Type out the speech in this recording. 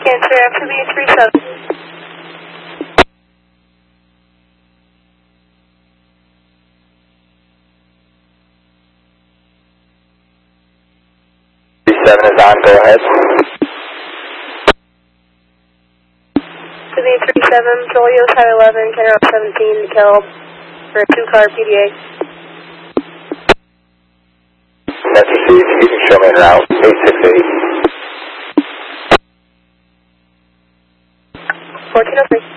Cancer FTB 37. 37 is on, go ahead. FTB 37, Jolio Type 11, Canada 17, DeKalb for a 2-car PDA. That's received, you can show me en route, 868. 1403.